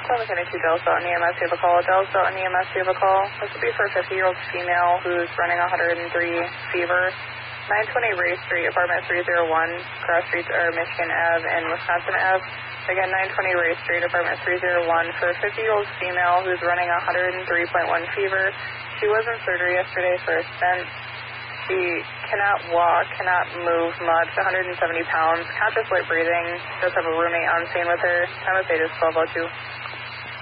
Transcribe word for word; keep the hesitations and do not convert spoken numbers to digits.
Columbus County two Delta and E M S, you have a call. Delta and E M S, you have a call. This will be for a fifty-year-old female who's running one hundred three fever. nine twenty Ray Street, apartment three oh one, cross streets are Michigan Avenue and Wisconsin Avenue. Again, nine twenty Ray Street, apartment three oh one, for a fifty-year-old female who's running one hundred three point one fever. She was in surgery yesterday for a stent. She cannot walk, cannot move much, one hundred seventy pounds, conscious light breathing, does have a roommate on scene with her. Time of fate is twelve oh two.